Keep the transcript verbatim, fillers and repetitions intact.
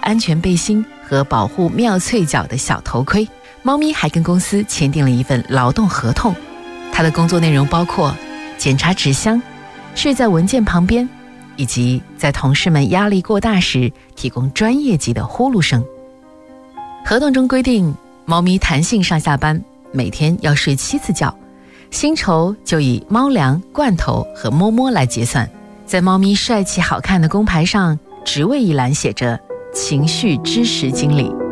安全背心和保护妙脆角的小头盔。猫咪还跟公司签订了一份劳动合同，它的工作内容包括检查纸箱、睡在文件旁边，以及在同事们压力过大时提供专业级的呼噜声。合同中规定，猫咪弹性上下班，每天要睡七次觉，薪酬就以猫粮、罐头和摸摸来结算。在猫咪帅气好看的工牌上，职位一栏写着情绪支持经理。